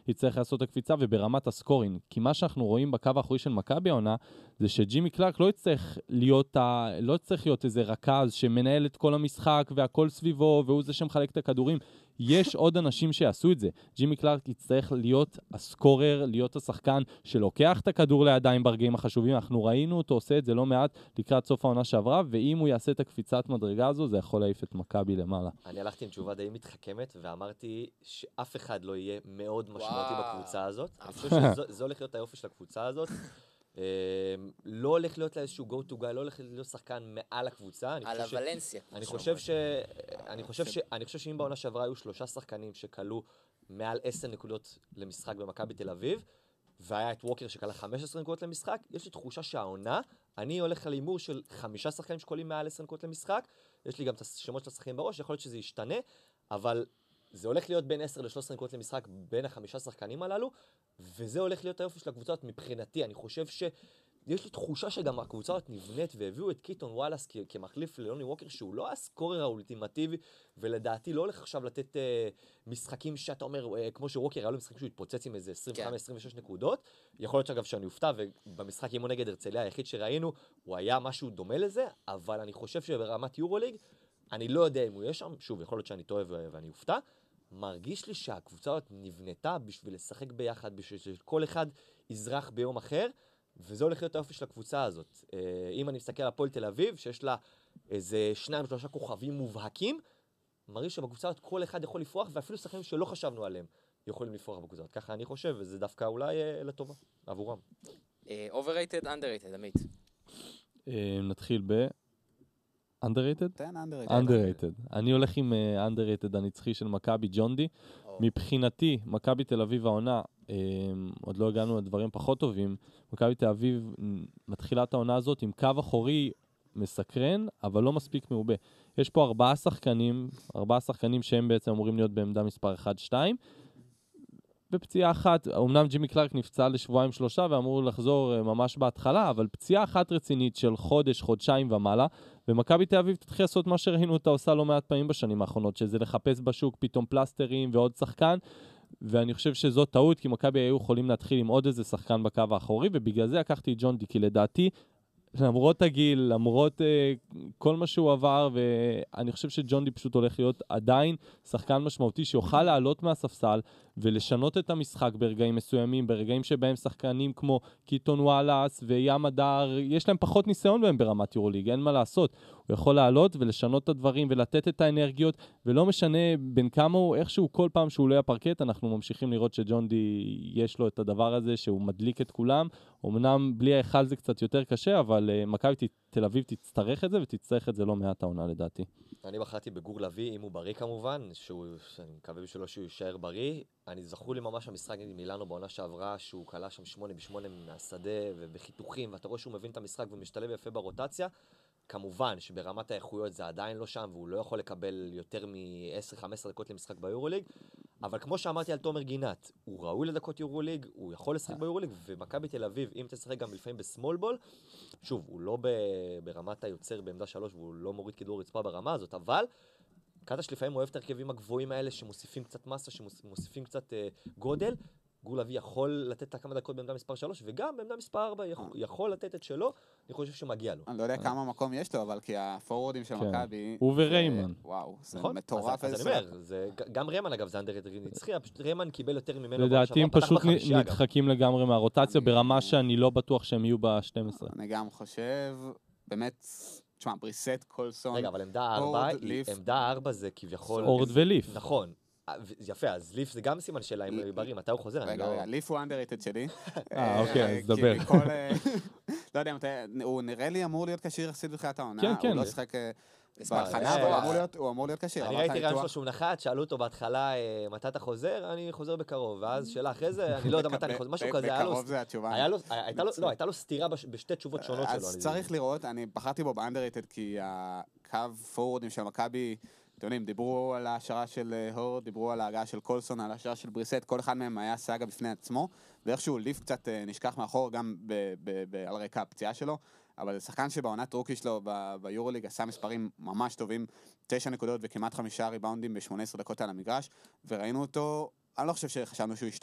יצטרך לעשות את הקפיצה, וברמת הסקורינג. כי מה שאנחנו רואים בקו האחורי של מכבי העונה, זה שג'ימי קלארק לא יצטרך להיות איזה רכז שמנהל את כל המשחק והכל סביבו, והוא זה שמחלק את הכדורים. יש עוד אנשים שיעשו את זה. ג'ימי קלארק יצטרך להיות הסקורר, להיות השחקן שלוקח את הכדור לידיים ברגעים החשובים. אנחנו ראינו אותו עושה את זה לא מעט לקראת סוף העונה שעברה, ואם הוא יעשה את הקפיצת מדרגה הזו, זה יכול להעיף את מכבי למעלה. אני הלכתי עם תשובה די מתחכמת, ואמרתי שאף אחד לא יהיה מאוד משמעותי בקבוצה הזאת. אני חושב שזה הולך להיות היופי של הקבוצה הזאת. לא הולך להיות לה איזשהו go to guy, לא הולך להיות שחקן מעל הקבוצה. על הוולנסיה. אני חושב שאם בעונה שעברה היו 3 שחקנים שקלו מעל 10 נקודות למשחק במכבי תל אביב, והיה את ווקר שקלה 15 נקודות למשחק, יש לי תחושה שהעונה, אני הולך על הימור של 5 שחקנים שקולים מעל 10 נקודות למשחק, יש לי גם את השמות של השחקנים בראש, יכול להיות שזה ישתנה, אבל זה הולך להיות בין 10 ל-13 נקודות למשחק בין ה5 שחקנים הללו, וזה הולך להיות היופי של הקבוצות מבחינתי. אני חושב יש לי תחושה שגם הקבוצה הזאת נבנית, והביאו את קיטון וואלאס כמחליף ללוני ווקר, שהוא לא הסקורר האולטימטיבי, ולדעתי לא הולך עכשיו לתת משחקים שאתה אומר, כמו שווקר היה לו משחקים שהוא התפוצץ עם איזה 25-26 נקודות. יכול להיות שאגב שאני אופתע, ובמשחק אימון נגד הרצליה היחיד שראינו, הוא היה משהו דומה לזה, אבל אני חושב שברמת יורוליג, אני לא יודע אם הוא יהיה שם, שוב, יכול להיות שאני טועה ואני אופתע, מרגיש לי שהקבוצה הזאת נבנתה בשביל לשחק ביחד, בשביל שכל אחד יזרח ביום אחר, וזה הולך להיות האופי של הקבוצה הזאת. אם אני מסתכל על הפועל תל אביב, שיש לה איזה 2-3 כוכבים מובהקים, מרגיש שבקבוצה הזאת כל אחד יכול לפרוח, ואפילו שחקנים שלא חשבנו עליהם יכולים לפרוח בקבוצה הזאת. ככה אני חושב, וזה דווקא אולי לטובה, עבורם. Overrated, underrated, עמית. נתחיל ב... underrated? תן underrated. אני הולך עם underrated הנצחי של מכבי, ג'ונדי. מבחינתי, מכבי תל אביב העונה, עוד לא הגענו לדברים פחות טובים, מכבי תל אביב מתחילה את העונה הזאת עם קו אחורי מסקרן, אבל לא מספיק מעובה. יש פה 4 שחקנים שהם בעצם אמורים להיות בעמדה מספר 1-2, בפציעה אחת, אמנם ג'ימי קלארק נפצע לשבועיים 3 ואמור לחזור ממש בהתחלה, אבל פציעה אחת רצינית של חודשיים ומעלה, ומכבי תל אביב תתחיל לעשות מה שראינו אותה עושה לא מעט פעמים בשנים האחרונות, שזה לחפש בשוק פתאום פלסטרים ועוד שחקן, ואני חושב שזאת טעות, כי מכבי היו יכולים להתחיל עם עוד איזה שחקן בקו האחורי, ובגלל זה לקחתי את ג'ונדי, כי לדעתי, למרות הגיל, למרות כל מה שהוא עבר, ואני חושב שג'ונדי פשוט הולך להיות עדיין שחקן משמעותי, שיוכל לעלות מהספסל, ולשנות את המשחק ברגעים מסוימים, ברגעים שבהם שחקנים כמו קיטון וואלאס וים הדר, יש להם פחות ניסיון בהם ברמת יורוליג, אין מה לעשות. הוא יכול לעלות ולשנות את הדברים ולתת את האנרגיות, ולא משנה בין כמה הוא, איכשהו כל פעם שהוא לא הפרקט, אנחנו ממשיכים לראות שג'ונדי יש לו את הדבר הזה, שהוא מדליק את כולם. אמנם בלי ההיכל זה קצת יותר קשה, אבל מכבי תל אביב תצטרך את זה, ותצטרך את זה לא מעט העונה לדעתי. אני בחרתי בגור לוי, אם הוא בריא כמובן, אני מקווה בשבילו שהוא יישאר בריא. אני זכור לי ממש המשחק עם מילאנו בעונה שעברה, שהוא קלה שם 8-8 מהשדה ובחיתוכים, ואתה רואה שהוא מבין את המשחק ומשתלב יפה ברוטציה. כמובן שברמת האיכויות זה עדיין לא שם, והוא לא יכול לקבל יותר מ-10-15 דקות למשחק ביורוליג, אבל כמו שאמרתי על תומר גינת, הוא ראוי לדקות יורוליג, הוא יכול לשחק ביורוליג, ומכבי תל אביב, אם תשחק גם לפעמים בסמול בול, שוב, הוא לא ברמת היוצר בעמדה 3, והוא לא מוריד כדור רצפה ברמה הזאת, אבל קטש לפעמים אוהב את הרכבים הגבוהים האלה, שמוסיפים קצת מסה, שמוסיפים קצת גודל. גור לוי יכול לתת כמה דקות בעמדה מספר 3, וגם בעמדה מספר 4 יכול לתת את שלו, אני חושב שמגיע לו. אני לא יודע כמה מקום יש לו, אבל כי הפורורדים של מכבי... הוא וריימן. וואו, זה מטורף. אז אני אומר, גם ריימן אגב זה אנדררייטד נצחי, פשוט ריימן קיבל יותר ממנו. לדעתי הם פשוט נדחקים לגמרי מהרוטציה, ברמה שאני לא בטוח שהם יהיו ב-12. אני גם חושב, באמת... תשמע, בריסט, קולסון... רגע, אבל עמדה 4 זה כביכול... אורד וליף. נכון. יפה, אז ליף זה גם סימן שאלה אם בריא, מתי הוא חוזר? רגע, ליף הוא underrated שלי. אוקיי, אז דבר. לא יודע, הוא נראה לי אמור להיות קשיר יחסית בתחילת העונה. כן, כן. הוא לא שחק בהתחלה, אבל הוא אמור להיות קשיר. אני ראיתי רעיון שלו שהוא נחת, שאלו אותו בהתחלה מתי אתה חוזר, אני חוזר בקרוב, ואז שאלה אחרי זה, אני לא יודע מתי אני חוזר, משהו כזה. בקרוב זה התשובה. הייתה לו סתירה בשתי תשובות שונות שלו. אז צריך לראות, אני בחרתי בו ב-underrated, כי הקו פורורדים של מכבי, אתם יודעים, דיברו על ההשערה של הורד, דיברו על ההגעה של קולסון, על ההשערה של בריסט, כל אחד מהם היה סאגה בפני עצמו, ואיכשהו ליף קצת נשכח מאחור גם על רקע הפציעה שלו, אבל שחקן שבעונת רוקי שלו ביורוליג עשה מספרים ממש טובים, 9 נקודות וכמעט 5 ריבאונדים ב-18 דקות על המגרש, וראינו אותו, אני לא חושב שחשבנו שהוא